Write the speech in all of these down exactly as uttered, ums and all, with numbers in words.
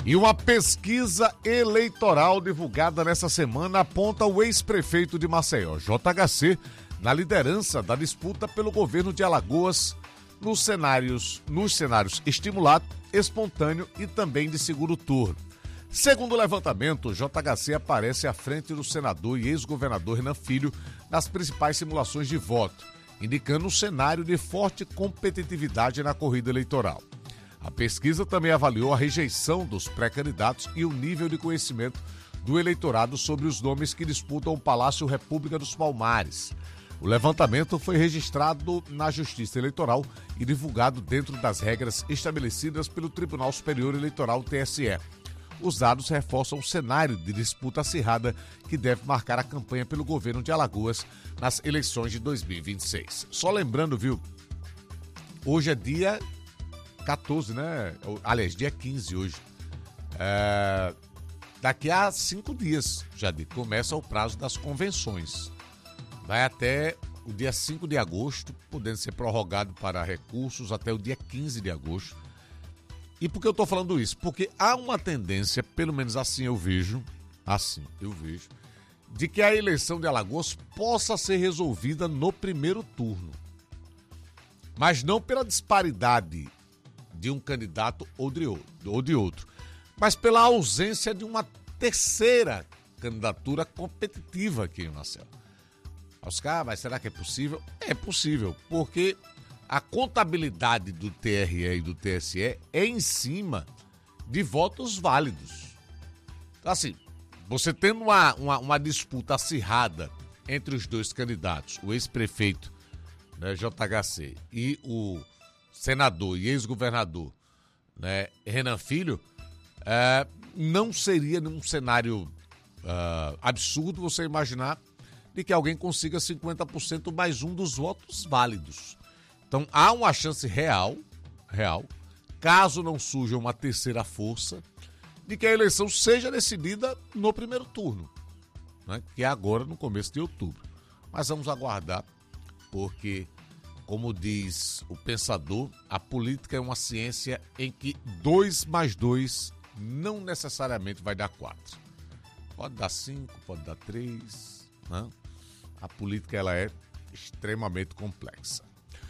E uma pesquisa eleitoral divulgada nessa semana aponta o ex-prefeito de Maceió, J H C, na liderança da disputa pelo governo de Alagoas nos cenários, nos cenários estimulado, espontâneo e também de segundo turno. Segundo o levantamento, J H C aparece à frente do senador e ex-governador Renan Filho nas principais simulações de voto, indicando um cenário de forte competitividade na corrida eleitoral. A pesquisa também avaliou a rejeição dos pré-candidatos e o nível de conhecimento do eleitorado sobre os nomes que disputam o Palácio República dos Palmares. O levantamento foi registrado na Justiça Eleitoral e divulgado dentro das regras estabelecidas pelo Tribunal Superior Eleitoral, T S E. Os dados reforçam o cenário de disputa acirrada que deve marcar a campanha pelo governo de Alagoas nas eleições de dois mil e vinte e seis. Só lembrando, viu, hoje é dia quatorze, né? Aliás, dia quinze hoje. É... Daqui a cinco dias, já começa o prazo das convenções. Vai até o dia cinco de agosto, podendo ser prorrogado para recursos até o dia quinze de agosto. E por que eu estou falando isso? Porque há uma tendência, pelo menos assim eu vejo, assim eu vejo, de que a eleição de Alagoas possa ser resolvida no primeiro turno. Mas não pela disparidade de um candidato ou de outro, ou de outro, mas pela ausência de uma terceira candidatura competitiva aqui em Maceió. Oscar, mas será que é possível? É possível, porque a contabilidade do T R E e do T S E é em cima de votos válidos. Então, assim, você tendo uma, uma, uma disputa acirrada entre os dois candidatos, o ex-prefeito, né, J H C, e o senador e ex-governador, né, Renan Filho, é, não seria num cenário uh, absurdo você imaginar de que alguém consiga cinquenta por cento mais um dos votos válidos. Então há uma chance real, real, caso não surja uma terceira força, de que a eleição seja decidida no primeiro turno, né, que é agora no começo de outubro. Mas vamos aguardar, porque, como diz o pensador, a política é uma ciência em que dois mais dois não necessariamente vai dar quatro. Pode dar cinco, pode dar três, né? A política ela é extremamente complexa.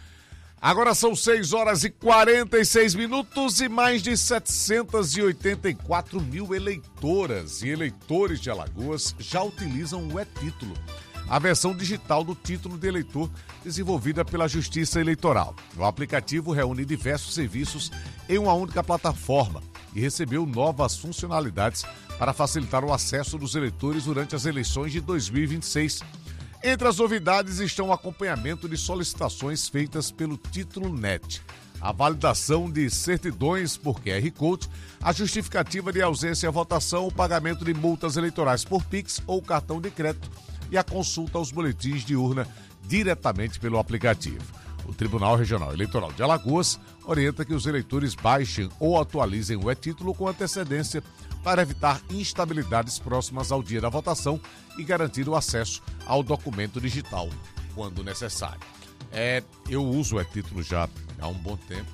Agora são seis horas e quarenta e seis minutos e mais de setecentos e oitenta e quatro mil eleitoras e eleitores de Alagoas já utilizam o e-título, a versão digital do título de eleitor desenvolvida pela Justiça Eleitoral. O aplicativo reúne diversos serviços em uma única plataforma e recebeu novas funcionalidades para facilitar o acesso dos eleitores durante as eleições de dois mil e vinte e seis. Entre as novidades estão o acompanhamento de solicitações feitas pelo Título Net, a validação de certidões por Q R Code, a justificativa de ausência à votação, o pagamento de multas eleitorais por Pix ou cartão de crédito e a consulta aos boletins de urna diretamente pelo aplicativo. O Tribunal Regional Eleitoral de Alagoas orienta que os eleitores baixem ou atualizem o e-título com antecedência para evitar instabilidades próximas ao dia da votação e garantir o acesso ao documento digital quando necessário. É, eu uso o e-título já há um bom tempo.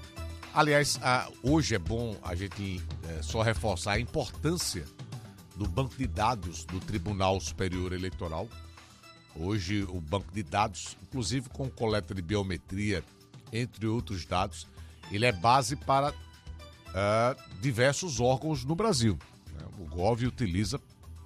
Aliás, a, hoje é bom a gente é, só reforçar a importância do banco de dados do Tribunal Superior Eleitoral. Hoje o banco de dados, inclusive com coleta de biometria, entre outros dados, ele é base para uh, diversos órgãos no Brasil. O Gov utiliza.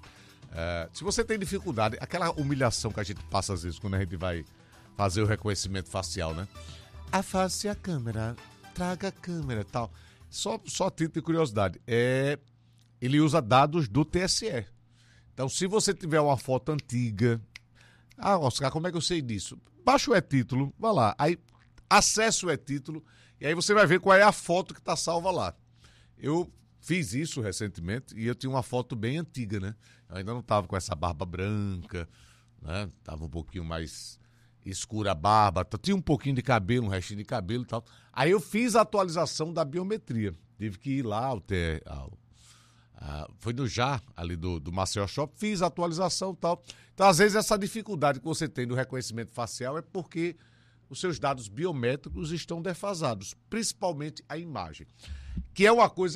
Uh, se você tem dificuldade, aquela humilhação que a gente passa às vezes quando a gente vai fazer o reconhecimento facial, né? Afaste a câmera, traga a câmera e tal. Só, só título de curiosidade. É, ele usa dados do T S E. Então, se você tiver uma foto antiga... Ah, Oscar, como é que eu sei disso? Baixa o e-título, vai lá. Aí, acesse o e-título e aí você vai ver qual é a foto que está salva lá. Eu fiz isso recentemente e eu tinha uma foto bem antiga, né? Eu ainda não estava com essa barba branca, né? Tava um pouquinho mais escura a barba, tinha um pouquinho de cabelo, um restinho de cabelo e tal. Aí eu fiz a atualização da biometria. Tive que ir lá ao... Te, ao Ah, foi no Já, ali do, do Maceió Shop, fiz a atualização e tal. Então, às vezes, essa dificuldade que você tem do reconhecimento facial é porque os seus dados biométricos estão defasados, principalmente a imagem, que é uma coisa